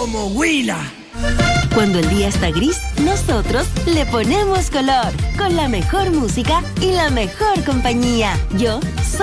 como Huila. Cuando el día está gris, nosotros le ponemos color, con la mejor música y la mejor compañía. Yo soy